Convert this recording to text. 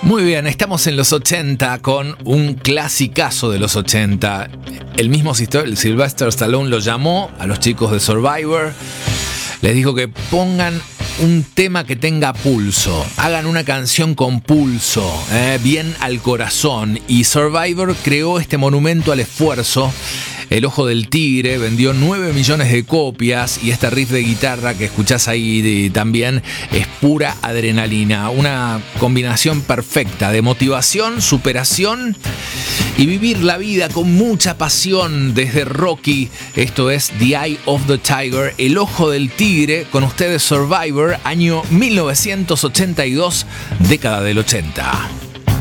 Muy bien, estamos en los 80 con un clasicazo de los 80. El mismo Sylvester Stallone lo llamó a los chicos de Survivor. Les dijo que pongan un tema que tenga pulso, hagan una canción con pulso, bien al corazón. Y Survivor creó este monumento al esfuerzo. El Ojo del Tigre vendió 9 millones de copias y este riff de guitarra que escuchás ahí también es pura adrenalina. Una combinación perfecta de motivación, superación y vivir la vida con mucha pasión desde Rocky. Esto es The Eye of the Tiger, El Ojo del Tigre, con ustedes Survivor, año 1982, década del 80.